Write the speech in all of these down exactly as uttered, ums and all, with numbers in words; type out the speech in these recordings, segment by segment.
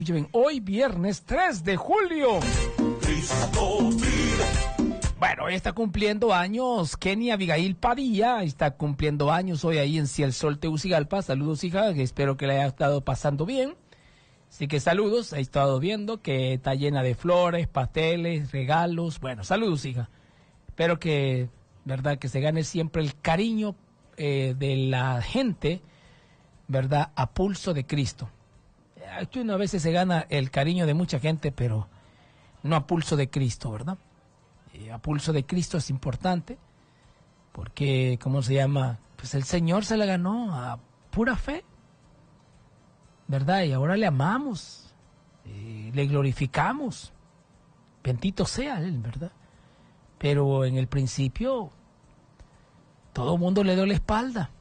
Hoy viernes tres de julio. Bueno, hoy está cumpliendo años Kenny Abigail Padilla, está cumpliendo años hoy ahí en Ciel Sol Tegucigalpa. Saludos, hija, que espero que le haya estado pasando bien. Así que saludos, he estado viendo que está llena de flores, pasteles, regalos. Bueno, saludos, hija. Espero que, verdad, que se gane siempre el cariño eh, de la gente, verdad, a pulso de Cristo. Uno a veces se gana el cariño de mucha gente, pero no a pulso de Cristo, ¿verdad? Eh, a pulso de Cristo es importante, porque, ¿cómo se llama? Pues el Señor se la ganó a pura fe, ¿verdad? Y ahora le amamos, eh, le glorificamos, bendito sea Él, ¿verdad? Pero en el principio, todo el mundo le dio la espalda.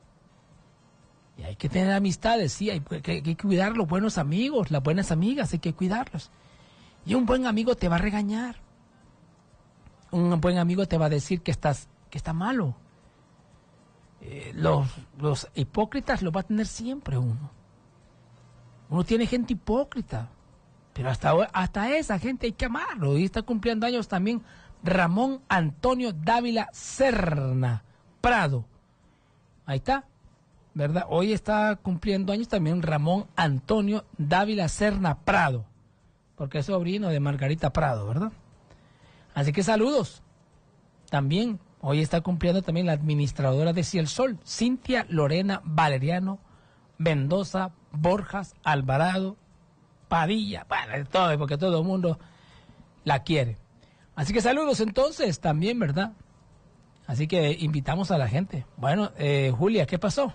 Y hay que tener amistades, sí, hay que, hay que cuidar los buenos amigos, las buenas amigas, hay que cuidarlos. Y un buen amigo te va a regañar. Un buen amigo te va a decir que estás, que está malo. Eh, los, los hipócritas los va a tener siempre uno. Uno tiene gente hipócrita, pero hasta, hasta esa gente hay que amarlo. Y está cumpliendo años también Ramón Antonio Dávila Serna Prado. Ahí está. ¿Verdad? Hoy está cumpliendo años también Ramón Antonio Dávila Serna Prado, porque es sobrino de Margarita Prado, ¿verdad? Así que saludos. También hoy está cumpliendo también la administradora de Ciel Sol, Cintia Lorena Valeriano Mendoza Borjas Alvarado Padilla, bueno, todo, porque todo el mundo la quiere. Así que saludos entonces también, ¿verdad? Así que invitamos a la gente. Bueno, eh, Julia, ¿qué pasó?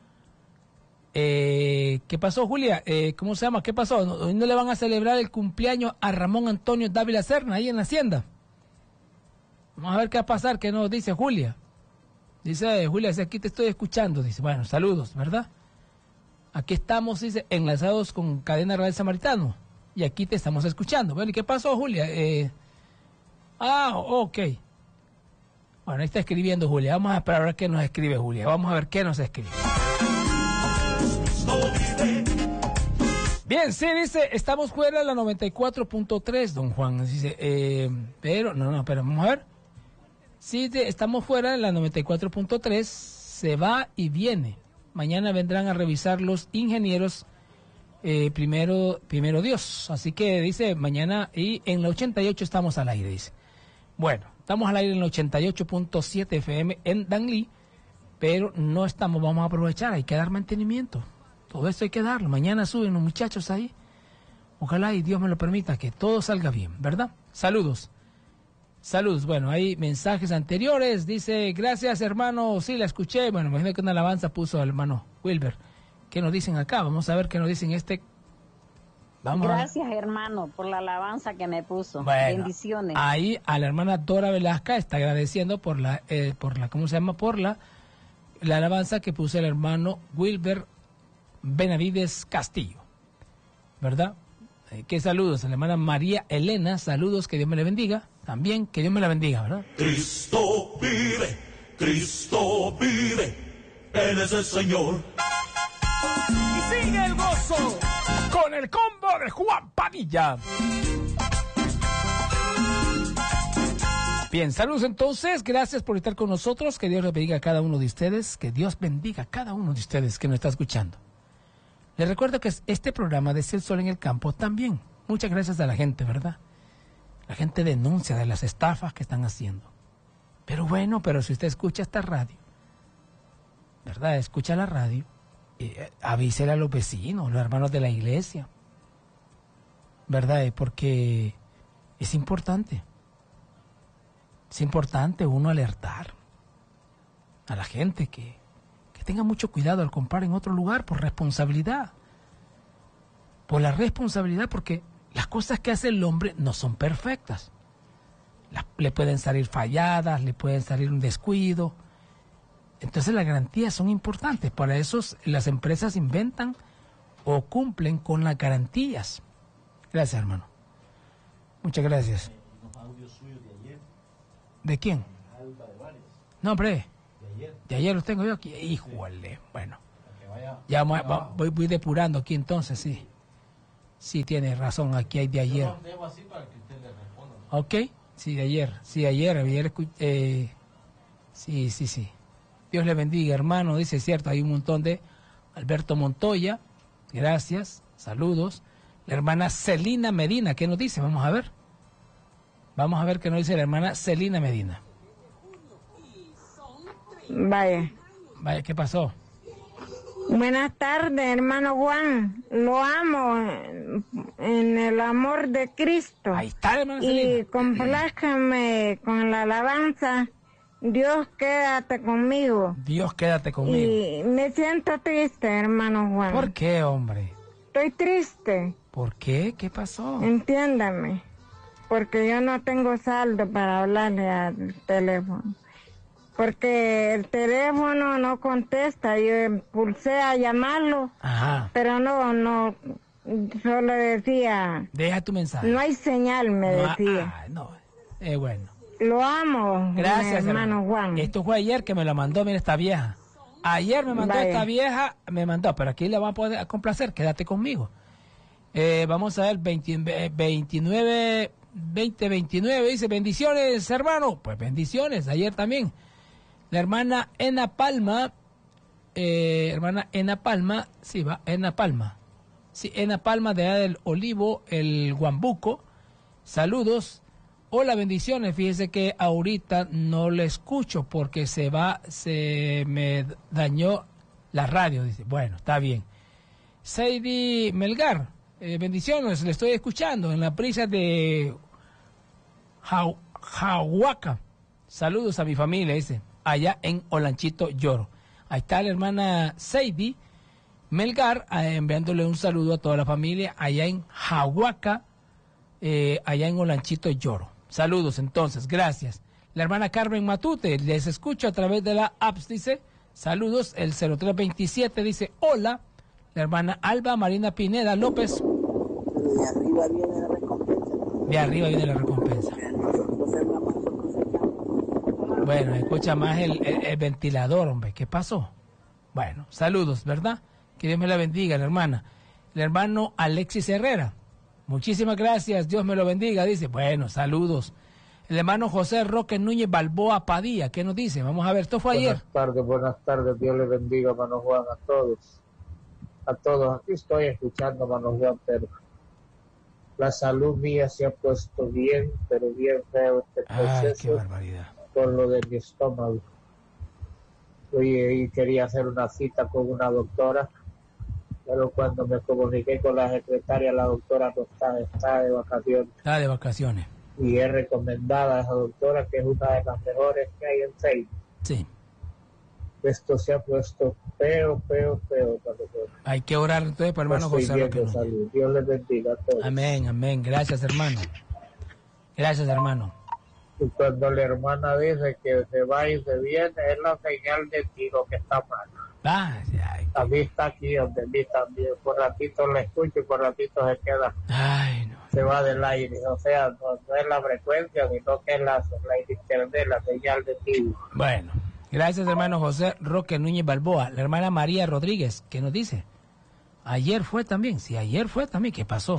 Eh, ¿Qué pasó, Julia? Eh, ¿Cómo se llama? ¿Qué pasó? ¿Hoy no le van a celebrar el cumpleaños a Ramón Antonio Dávila Serna ahí en la hacienda? Vamos a ver qué va a pasar, qué nos dice Julia. Dice Julia, dice, aquí te estoy escuchando. Dice, bueno, saludos, ¿verdad? Aquí estamos, dice, enlazados con Cadena Radio Samaritano. Y aquí te estamos escuchando. Bueno, ¿y qué pasó, Julia? Eh, ah, ok. Bueno, ahí está escribiendo Julia. Vamos a esperar a ver qué nos escribe Julia. Vamos a ver qué nos escribe. Bien, sí, dice, estamos fuera de la noventa y cuatro punto tres, don Juan. Dice, eh, pero, no, no, pero vamos a ver. Sí, de, estamos fuera de la noventa y cuatro punto tres, se va y viene. Mañana vendrán a revisar los ingenieros, eh, primero, primero Dios. Así que dice, mañana, y en la ochenta y ocho estamos al aire, dice. Bueno, estamos al aire en la ochenta y ocho punto siete F M en Danlí, pero no estamos, vamos a aprovechar, hay que dar mantenimiento. Todo esto hay que darlo. Mañana suben los muchachos ahí. Ojalá y Dios me lo permita que todo salga bien, ¿verdad? Saludos. Saludos. Bueno, hay mensajes anteriores. Dice, gracias, hermano. Sí, la escuché. Bueno, me imagino que una alabanza puso el hermano Wilber. ¿Qué nos dicen acá? Vamos a ver qué nos dicen este. Vamos gracias, a... hermano, por la alabanza que me puso. Bueno, bendiciones. Ahí a la hermana Dora Velasca está agradeciendo por la, eh, por la, ¿cómo se llama? Por la, la alabanza que puso el hermano Wilber Benavides Castillo, ¿verdad? Eh, ¿Qué saludos? A la hermana María Elena, saludos, que Dios me le bendiga, también que Dios me la bendiga, ¿verdad? Cristo vive, Cristo vive, Él es el Señor. Y sigue el gozo con el combo de Juan Padilla. Bien, saludos entonces, gracias por estar con nosotros, que Dios les bendiga a cada uno de ustedes, que Dios bendiga a cada uno de ustedes que nos está escuchando. Les recuerdo que este programa de Ciel Sol en el Campo también, muchas gracias a la gente, ¿verdad? La gente denuncia de las estafas que están haciendo. Pero bueno, pero si usted escucha esta radio, ¿verdad? Escucha la radio, eh, avísele a los vecinos, los hermanos de la iglesia, ¿verdad? Porque es importante. Es importante uno alertar a la gente que tenga mucho cuidado al comprar en otro lugar por responsabilidad. Por la responsabilidad, porque las cosas que hace el hombre no son perfectas. Las, le pueden salir falladas, le pueden salir un descuido. Entonces las garantías son importantes. Para eso las empresas inventan o cumplen con las garantías. Gracias, hermano. Muchas gracias. ¿De quién? No, hombre. De ayer los tengo yo aquí. Híjole, bueno. Ya voy, voy, voy depurando aquí entonces, sí. Sí, tiene razón, aquí hay de ayer. Ok, sí, de ayer, sí, de ayer, ayer eh, sí, sí, sí. Dios le bendiga, hermano, dice, cierto, hay un montón de... Alberto Montoya, gracias, saludos. La hermana Celina Medina, ¿qué nos dice? Vamos a ver. Vamos a ver qué nos dice la hermana Celina Medina. Vaya. Vaya, ¿qué pasó? Buenas tardes, hermano Juan. Lo amo en el amor de Cristo. Ahí está, hermana Y Celina. complázcame con la alabanza. Dios, quédate conmigo. Dios, quédate conmigo. Y me siento triste, hermano Juan. ¿Por qué, hombre? Estoy triste. ¿Por qué? ¿Qué pasó? Entiéndame. Porque yo no tengo saldo para hablarle al teléfono. Porque el teléfono no contesta. Yo pulsé a llamarlo, Ajá. pero no, no, solo decía, Deja tu mensaje. no hay señal, me No, decía. ah, no, eh, bueno. Lo amo, Gracias, hermano hermano. Juan. Esto fue ayer que me lo mandó, mira, esta vieja. Ayer me mandó Vaya. esta vieja, me mandó, pero aquí le va a poder complacer, quédate conmigo. Eh, vamos a ver, veinte, veintinueve, veinte, veintinueve, dice, bendiciones, hermano. Pues bendiciones, ayer también. La hermana Ena Palma, eh, hermana Ena Palma, sí, va, Ena Palma. Sí, Ena Palma de allá del Olivo, el Guambuco. Saludos. Hola, bendiciones. Fíjese que ahorita no le escucho porque se va, se me dañó la radio. Dice, bueno, está bien. Sadie Melgar, eh, bendiciones, le estoy escuchando en la prisa de Jau- Jahuaca. Saludos a mi familia, dice, allá en Olanchito Lloro. Ahí está la hermana Sadie Melgar, eh, enviándole un saludo a toda la familia allá en Jahuaca, eh, allá en Olanchito Lloro. Saludos entonces, gracias. La hermana Carmen Matute, les escucho a través de la apps, dice, saludos, el cero tres veintisiete dice, hola. La hermana Alba Marina Pineda López. De arriba viene la recompensa. De arriba viene la recompensa. Bueno, escucha más el, el, el ventilador, hombre, ¿qué pasó? Bueno, saludos, ¿verdad? Que Dios me la bendiga, la hermana. El hermano Alexis Herrera. Muchísimas gracias, Dios me lo bendiga, dice. Bueno, saludos. El hermano José Roque Núñez Balboa Padilla, ¿qué nos dice? Vamos a ver, esto fue ayer. Buenas tardes, buenas tardes, Dios le bendiga, hermano Juan, a todos. A todos, aquí estoy escuchando, hermano Juan, pero la salud mía se ha puesto bien, pero bien feo este Ay, qué proceso barbaridad. con lo de mi estómago. Oye, y quería hacer una cita con una doctora, pero cuando me comuniqué con la secretaria, la doctora no está, está de vacaciones. Está de vacaciones. Y es recomendada a esa doctora, que es una de las mejores que hay en Seis. Sí. Esto se ha puesto feo, feo, feo. Hay que orar entonces para el hermano No estoy José bien Roque de Núñez. salud. Dios les bendiga a todos. Amén, amén. Gracias, hermano. Gracias, hermano. Y cuando la hermana dice que se va y se viene, es la señal de tiro que está mal. Ah, ay, A mí está aquí donde mí también. Por ratito la escucho y por ratito se queda, ay, no. se va del aire. O sea, no, no es la frecuencia, sino que es la, la internet, la señal de tiro. Bueno, gracias, hermano José Roque Núñez Balboa. La hermana María Rodríguez, ¿qué nos dice? Ayer fue también, sí, ayer fue también, ¿qué pasó?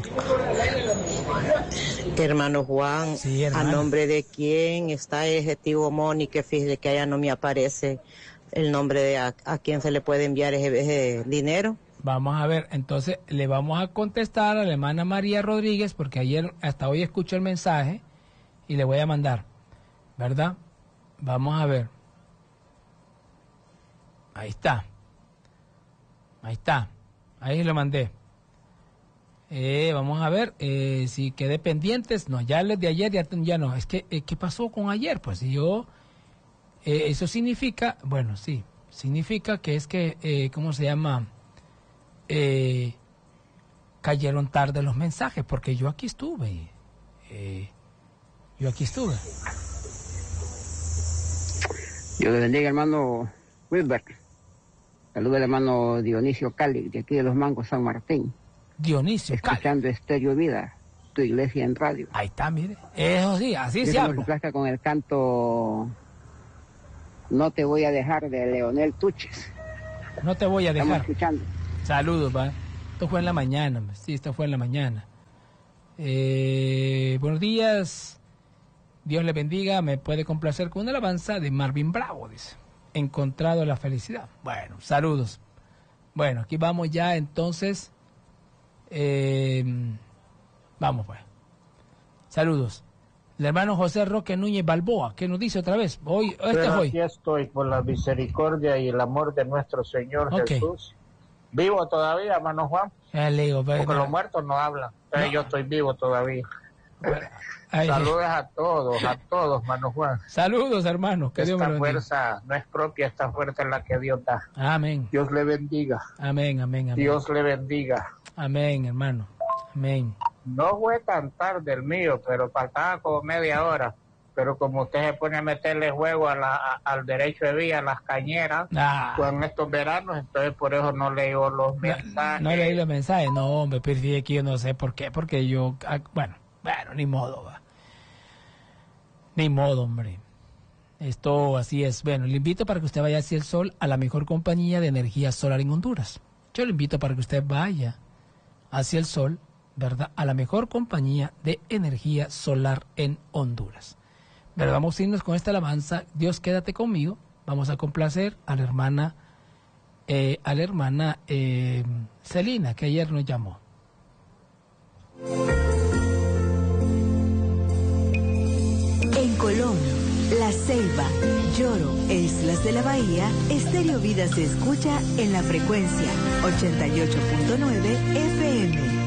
Hermano Juan, Sí, ¿a hermano. nombre de quién está ese tío Moni? Que fíjese que allá no me aparece el nombre de a, a quién se le puede enviar ese, ese dinero. Vamos a ver, entonces le vamos a contestar a la hermana María Rodríguez, porque ayer, hasta hoy escucho el mensaje y le voy a mandar, ¿verdad? Vamos a ver. Ahí está. Ahí está. Ahí lo mandé. Eh, vamos a ver eh, si quedé pendientes. No, ya les de ayer ya, ya no. Es que, eh, ¿qué pasó con ayer? Pues si yo... Eh, eso significa, bueno, sí, significa que es que, eh, ¿cómo se llama? Eh, cayeron tarde los mensajes, porque yo aquí estuve. Eh, yo aquí estuve. Dios le bendiga, hermano Wilbert. Saluda al hermano Dionisio Cali, de aquí de Los Mangos, San Martín. Dionisio Cali. Escuchando Estéreo Vida, tu iglesia en radio. Ahí está, mire. Eso sí, así Yo se que me habla. complazca con el canto No te voy a dejar de Leonel Tuches. No te voy a Estamos dejar. escuchando. Saludos, va. Esto fue en la mañana, sí, esto fue en la mañana. Eh, buenos días, Dios le bendiga, me puede complacer con una alabanza de Marvin Bravo, dice. Encontrado la felicidad. Bueno, saludos. Bueno, aquí vamos ya entonces. Eh, vamos pues. Saludos. El hermano José Roque Núñez Balboa, ¿qué nos dice otra vez? Hoy, este Pero es hoy. aquí estoy por la misericordia y el amor de nuestro Señor Okay. Jesús. Vivo todavía, hermano Juan, Ya le digo, pero, porque no. los muertos no hablan. Entonces No. yo estoy vivo todavía. Bueno, ay, Saludos a todos, a todos, hermano Juan. saludos, hermano. Que Dios me Esta lo bendiga. fuerza no es propia, esta fuerza es la que Dios da. Amén. Dios le bendiga. Amén, amén, amén. Dios le bendiga. Amén, hermano. Amén. No fue tan tarde el mío, pero faltaba como media hora. Pero como usted se pone a meterle juego a la, a- al derecho de vía, a las cañeras, Ah, con estos veranos, entonces por eso no leo los no, mensajes. no leí los mensajes. No, hombre, pues fíjate que yo no sé por qué. Porque yo, ah, bueno, bueno, ni modo, va. Ni modo, hombre. Esto así es. Bueno, le invito para que usted vaya hacia el sol a la mejor compañía de energía solar en Honduras. Yo le invito para que usted vaya hacia el sol, ¿verdad? A la mejor compañía de energía solar en Honduras. Pero vamos a irnos con esta alabanza. Dios, quédate conmigo. Vamos a complacer a la hermana, eh, a la hermana eh, Celina, que ayer nos llamó. En Colón, La Ceiba, Lloro e Islas de la Bahía, Estéreo Vida se escucha en la frecuencia ochenta y ocho punto nueve F M.